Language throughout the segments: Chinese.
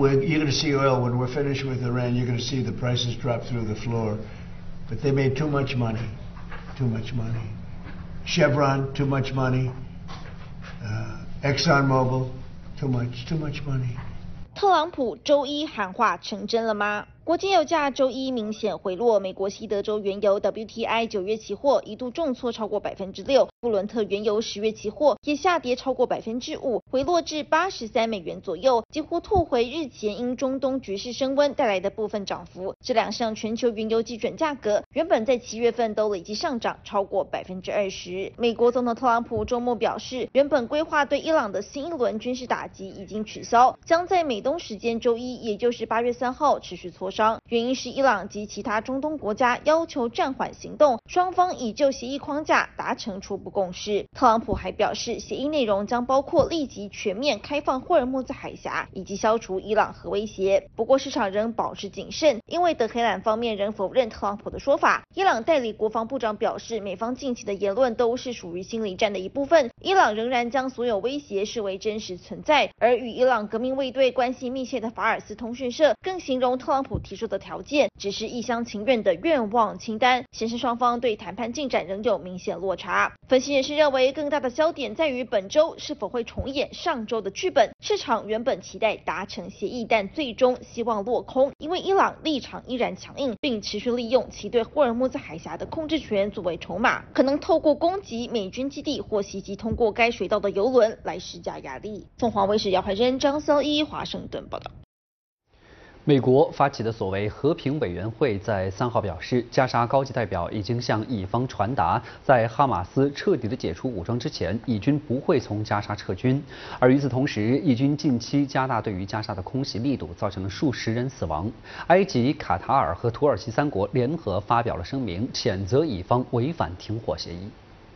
you're going to see oil when we're finished with Iran. You're going to see the prices drop through the floor. But they made too much money. Chevron, too much money. ExxonMobil, too much money. 特朗普周一喊话成真了吗？国际油价周一明显回落，美国西德州原油 WTI 9月期货一度重挫超过6%，布伦特原油10月期货也下跌超过5%，回落至$83左右，几乎吐回日前因中东局势升温带来的部分涨幅。这两项全球原油基准价格原本在7月份都累计上涨超过20%。美国总统特朗普周末表示，原本规划对伊朗的新一轮军事打击已经取消，将在美东时间周一，也就是8月3号持续磋商。原因是伊朗及其他中东国家要求暂缓行动，双方已就协议框架达成初步共识。特朗普还表示，协议内容将包括立即全面开放霍尔木兹海峡，以及消除伊朗核威胁。不过市场仍保持谨慎，因为德黑兰方面仍否认特朗普的说法。伊朗代理国防部长表示，美方近期的言论都是属于心理战的一部分，伊朗仍然将所有威胁视为真实存在。而与伊朗革命卫队关系密切的法尔斯通讯社更形容特朗普提出的条件只是一厢情愿的愿望清单，显示双方对谈判进展仍有明显落差。分析人士认为，更大的焦点在于本周是否会重演上周的剧本。市场原本期待达成协议，但最终希望落空，因为伊朗立场依然强硬，并持续利用其对霍尔木兹海峡的控制权作为筹码，可能透过攻击美军基地或袭击通过该水道的油轮来施加压力。凤凰卫视姚怀珍、张思一华盛顿报道。 美国发起的所谓和平委员会在3号表示，加沙高级代表已经向以方传达，在哈马斯彻底的解除武装之前，以军不会从加沙撤军。而与此同时，以军近期加大对于加沙的空袭力度，造成了数十人死亡。埃及、卡塔尔和土耳其3国联合发表了声明，谴责以方违反停火协议。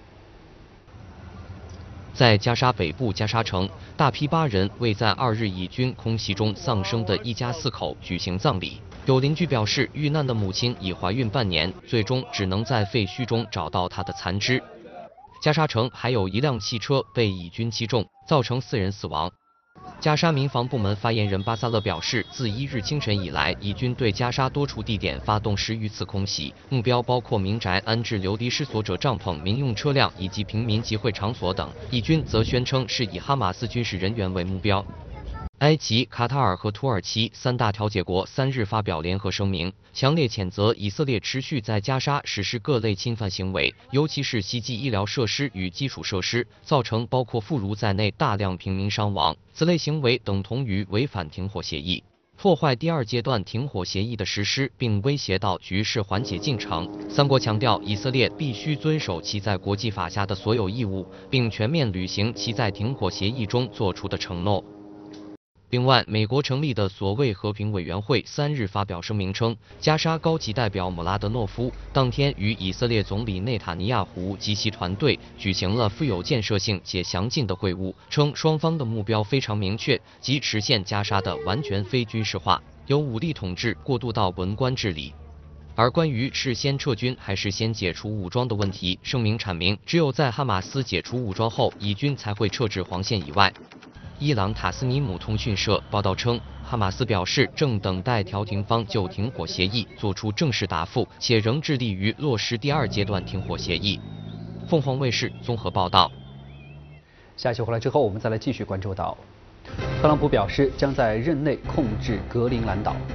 在加沙北部加沙城，大批巴人为在2日以军空袭中丧生的一家4口举行葬礼。有邻居表示，遇难的母亲已怀孕半年，最终只能在废墟中找到她的残肢。加沙城还有一辆汽车被以军击中，造成4人死亡。加沙民防部门发言人巴萨勒表示，自1日清晨以来，以军对加沙多处地点发动10余次空袭，目标包括民宅、安置流离失所者帐篷、民用车辆以及平民集会场所等。以军则宣称是以哈马斯军事人员为目标。埃及、卡塔尔和土耳其3大调解国3日发表联合声明，强烈谴责以色列持续在加沙实施各类侵犯行为，尤其是袭击医疗设施与基础设施，造成包括妇孺在内大量平民伤亡。此类行为等同于违反停火协议，破坏第2阶段停火协议的实施，并威胁到局势缓解进程。3国强调，以色列必须遵守其在国际法下的所有义务，并全面履行其在停火协议中作出的承诺。另外，美国成立的所谓和平委员会3日发表声明称，加沙高级代表姆拉德诺夫当天与以色列总理内塔尼亚胡及其团队举行了富有建设性且详尽的会晤，称双方的目标非常明确，即实现加沙的完全非军事化，由武力统治过渡到文官治理。而关于是先撤军还是先解除武装的问题，声明阐明，只有在哈马斯解除武装后，以军才会撤至黄线以外。伊朗塔斯尼姆通讯社报道称，哈马斯表示正等待调停方就停火协议作出正式答复，且仍致力于落实第2阶段停火协议。凤凰卫视综合报道。 下期回来之后，我们再来继续关注到，特朗普表示将在任内控制格陵兰岛。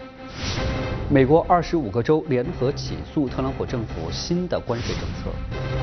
美国25个州联合起诉特朗普政府新的关税政策。